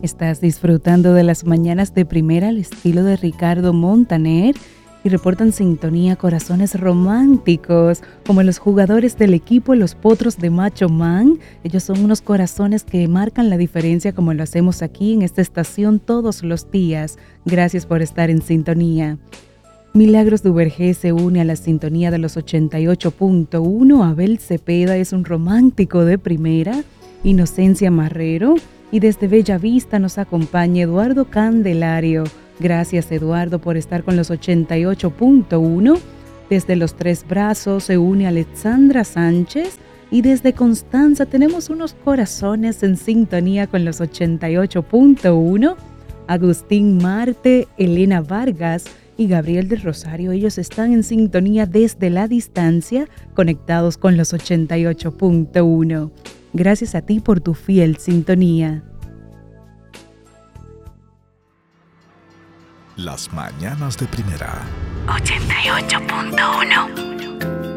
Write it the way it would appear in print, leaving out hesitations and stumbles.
Estás disfrutando de las mañanas de primera al estilo de Ricardo Montaner y reportan sintonía corazones románticos como los jugadores del equipo Los Potros de Macho Man. Ellos son unos corazones que marcan la diferencia como lo hacemos aquí en esta estación todos los días. Gracias por estar en sintonía. Milagros Duvergé se une a la sintonía de los 88.1. Abel Cepeda es un romántico de primera. Inocencia Marrero. Y desde Bella Vista nos acompaña Eduardo Candelario. Gracias, Eduardo, por estar con los 88.1. Desde Los Tres Brazos se une Alexandra Sánchez. Y desde Constanza tenemos unos corazones en sintonía con los 88.1. Agustín Marte, Elena Vargas y Gabriel del Rosario. Ellos están en sintonía desde la distancia, conectados con los 88.1. Gracias a ti por tu fiel sintonía. Las mañanas de primera. 88.1